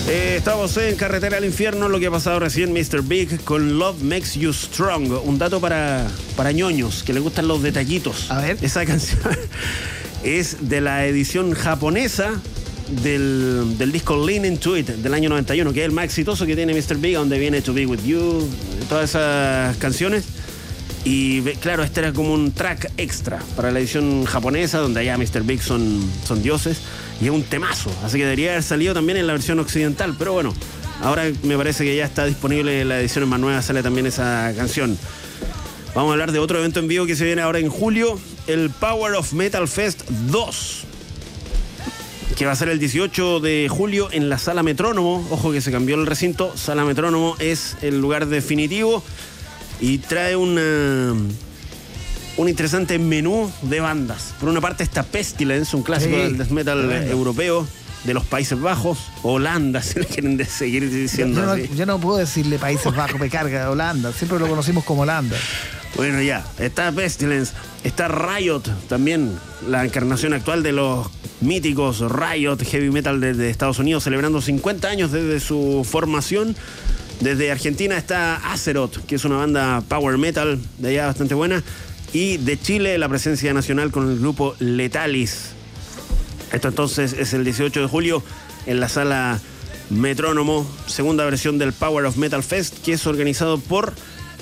Estamos en Carretera al Infierno, lo que ha pasado recién Mr. Big con Love Makes You Strong. Un dato para ñoños, que les gustan los detallitos. A ver. Esa canción es de la edición japonesa del disco Lean Into It del año 91, que es el más exitoso que tiene Mr. Big, donde viene To Be With You, todas esas canciones. Y claro, este era como un track extra para la edición japonesa, donde allá Mr. Big son dioses, y es un temazo, así que debería haber salido también en la versión occidental, pero bueno, ahora me parece que ya está disponible en la edición más nueva, sale también esa canción. Vamos a hablar de otro evento en vivo que se viene ahora en julio, el Power of Metal Fest 2, que va a ser el 18 de julio en la Sala Metrónomo. Ojo que se cambió el recinto, Sala Metrónomo es el lugar definitivo. Y trae un interesante menú de bandas. Por una parte está Pestilence, un clásico del death metal europeo de los Países Bajos, Holanda, si le quieren seguir diciendo yo no puedo decirle Países Bajos, me carga Holanda, siempre lo conocimos como Holanda. Bueno, ya, está Pestilence, está Riot, también la encarnación actual de los míticos Riot Heavy Metal desde Estados Unidos, celebrando 50 años desde su formación. Desde Argentina está Azeroth, que es una banda power metal de allá bastante buena. Y de Chile la presencia nacional con el grupo Letalis. Esto entonces es el 18 de julio en la Sala Metrónomo, segunda versión del Power of Metal Fest, que es organizado por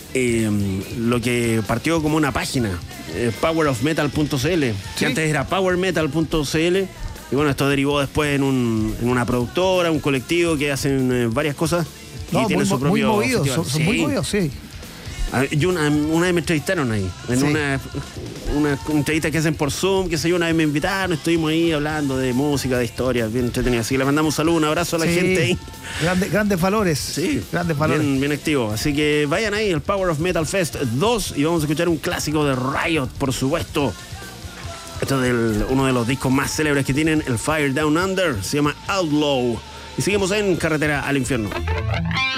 lo que partió como una página, powerofmetal.cl, que antes era powermetal.cl. Y bueno, esto derivó después en una productora, un colectivo que hacen varias cosas. No, muy movidos, son muy movidos, sí. Yo una vez me entrevistaron ahí, en una entrevista que hacen por Zoom, que sé yo, una vez me invitaron, estuvimos ahí hablando de música, de historia, bien entretenido. Así que le mandamos un saludo, un abrazo a la gente ahí. Grandes valores. Sí, grandes valores. Bien activo. Así que vayan ahí, el Power of Metal Fest 2, y vamos a escuchar un clásico de Riot, por supuesto. Esto es uno de los discos más célebres que tienen, el Fire Down Under, se llama Outlaw. Y seguimos en Carretera al Infierno.